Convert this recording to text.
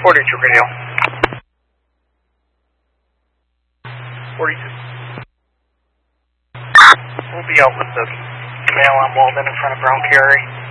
42 radio. 42. We'll be out with the mail on Walden in front of Brown Carey.